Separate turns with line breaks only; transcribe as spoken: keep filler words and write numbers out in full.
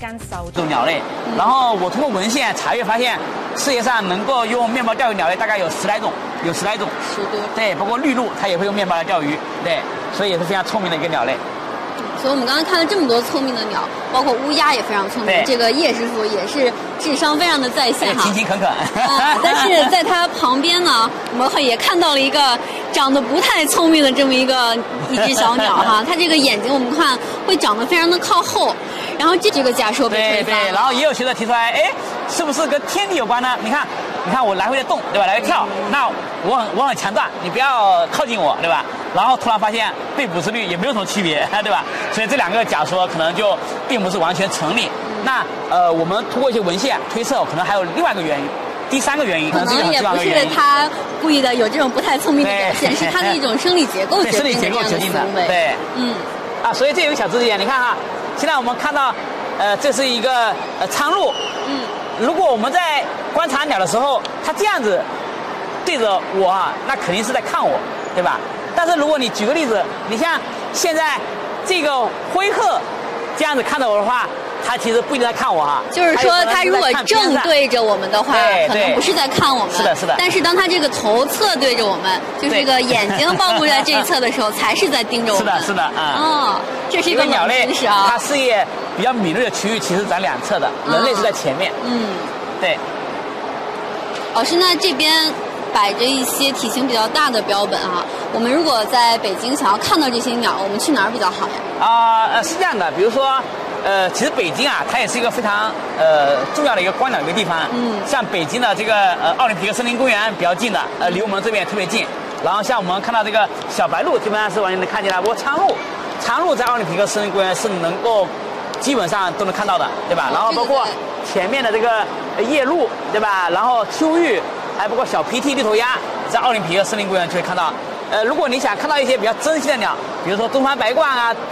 干烧
这种鸟类。嗯、然后我通过文献查阅发现，世界上能够用面包钓鱼鸟类大概有十来种，有十来种。
十多。
对，包括绿鹭，它也会用面包来钓鱼。对，所以也是非常聪明的一个鸟类。
所以我们刚才看了这么多聪明的鸟，包括乌鸦也非常聪明。这个叶师傅也是智商非常的在线哈，
勤勤恳恳。
啊，但是在他旁边呢，我们也看到了一个长得不太聪明的这么一个一只小鸟哈，它这个眼睛我们看会长得非常的靠后，然后这这个假说被推翻了。
对对，然后也有学者提出来，哎，是不是跟天敌有关呢？你看，你看我来回的动，对吧？来回跳，嗯、那我很我很强大，你不要靠近我，对吧？然后突然发现被捕食率也没有什么区别，对吧？所以这两个假说可能就并不是完全成立。那呃，我们通过一些文献推测，可能还有另外一个原因，第三个原因，
可能也不是他故意的有这种不太聪明的表现，是他的一种生理结构决定的。
生理结构决定的，对，
嗯，
啊，所以这有个小知识点，你看哈，现在我们看到，呃，这是一个呃苍鹭，嗯，如果我们在观察鸟的时候，它这样子对着我啊，那肯定是在看我，对吧？但是如果你举个例子，你像现在这个灰鹤这样子看着我的话，它其实不一定在看我哈。
就是说，它如果正对着我们的话，可能不是在看我们。
是的，是的。
但是当它这个头侧对着我们，就是这个眼睛暴露在这一侧的时候，才是在盯着我们。
是的，是的啊。
哦，这是一个
鸟类
知识啊。
它视野比较敏锐的区域其实在两侧的，人类是在前面。
嗯，
对。
老师，那这边摆着一些体型比较大的标本啊，我们如果在北京想要看到这些鸟，我们去哪儿比较好呀？
啊呃是这样的，比如说，呃，其实北京啊，它也是一个非常呃重要的一个观鸟的一个地方。嗯。像北京的这个呃奥林匹克森林公园比较近的，呃离我们这边也特别近。然后像我们看到这个小白鹭，基本上是完全能看见的。不过苍鹭，苍鹭在奥林匹克森林公园是能够基本上都能看到的，对吧？然后包括前面的这个夜鹭，对吧？然后秋鹬。还包括小皮涕、绿头鸭，在奥林匹克森林公园就会看到。呃，如果你想看到一些比较珍稀的鸟，比如说东方白鹳啊、